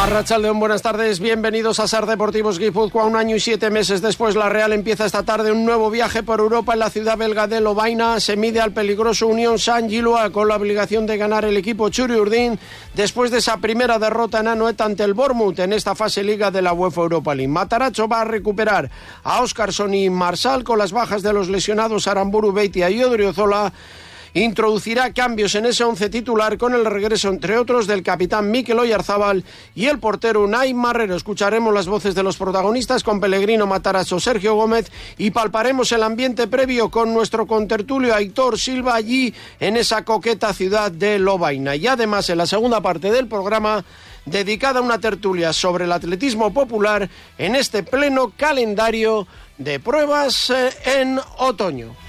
Arratsaldeon, buenas tardes, bienvenidos a SAR Deportivos Guipúzcoa. 1 año y 7 meses después, la Real empieza esta tarde un nuevo viaje por Europa en la ciudad belga de Lovaina. Se mide al peligroso Unión Saint-Gilloise con la obligación de ganar el equipo Txuri-Urdin después de esa primera derrota en Anoeta ante el Bournemouth en esta fase liga de la UEFA Europa League. Matarazzo va a recuperar a Óscarson y Marsal con las bajas de los lesionados Aramburu, Beitia y Odriozola. Introducirá cambios en ese 11 titular con el regreso, entre otros, del capitán Mikel Oyarzábal y el portero Unai Marrero. Escucharemos las voces de los protagonistas con Pellegrino, Matarazzo, Sergio Gómez y palparemos el ambiente previo con nuestro contertulio Aitor Silva allí en esa coqueta ciudad de Lovaina. Y además, en la segunda parte del programa, dedicada a una tertulia sobre el atletismo popular en este pleno calendario de pruebas en otoño.